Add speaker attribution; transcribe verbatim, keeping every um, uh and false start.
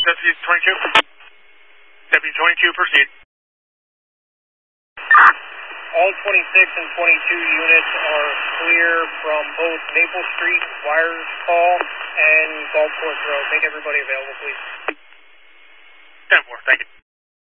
Speaker 1: Deputy twenty-two. Deputy twenty-two, proceed.
Speaker 2: All twenty-six and twenty-two units are clear from both Maple Street, Wires Call, and Golf Course Road. Make everybody available, please.
Speaker 1: ten four, thank you.